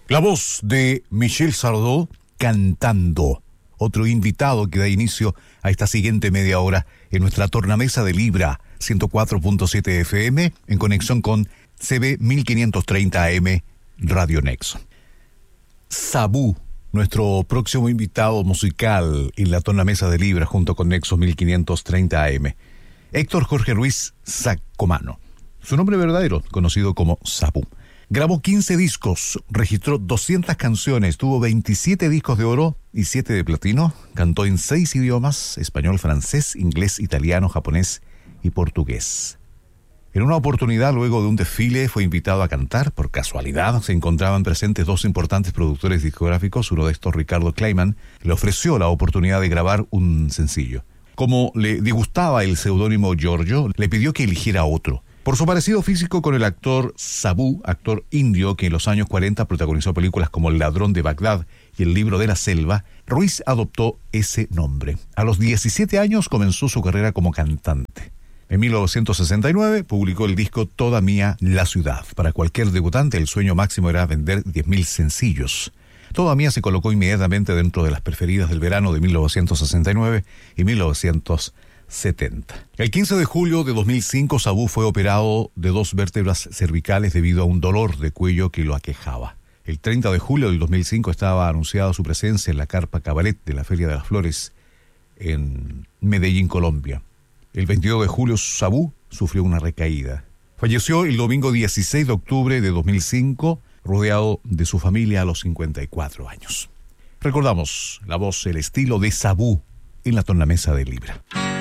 La voz de Michel Sardou cantando. Otro invitado que da inicio a esta siguiente media hora en nuestra tornamesa de Libra 104.7 FM en conexión con CB 1530 AM Radio Nexo. Sabú, nuestro próximo invitado musical en la tornamesa de Libra junto con Nexo 1530 AM. Héctor Jorge Ruiz Sacomano. Su nombre verdadero, conocido como Sabú. Grabó 15 discos, registró 200 canciones, tuvo 27 discos de oro y 7 de platino. Cantó en 6 idiomas: español, francés, inglés, italiano, japonés y portugués. En una oportunidad, luego de un desfile, fue invitado a cantar. Por casualidad, se encontraban presentes dos importantes productores discográficos. Uno de estos, Ricardo Kleiman, le ofreció la oportunidad de grabar un sencillo. Como le disgustaba el seudónimo Giorgio, le pidió que eligiera otro. Por su parecido físico con el actor Sabú, actor indio que en los años 40 protagonizó películas como El ladrón de Bagdad y El libro de la selva, Ruiz adoptó ese nombre. A los 17 años comenzó su carrera como cantante. En 1969 publicó el disco Toda Mía la Ciudad. Para cualquier debutante el sueño máximo era vender 10.000 sencillos. Toda Mía se colocó inmediatamente dentro de las preferidas del verano de 1969 y 1970. El 15 de julio de 2005, Sabú fue operado de 2 vértebras cervicales debido a un dolor de cuello que lo aquejaba. El 30 de julio del 2005 estaba anunciada su presencia en la carpa cabaret de la Feria de las Flores en Medellín, Colombia. El 22 de julio, Sabú sufrió una recaída. Falleció el domingo 16 de octubre de 2005, rodeado de su familia a los 54 años. Recordamos la voz, el estilo de Sabú en la tornamesa de Libra.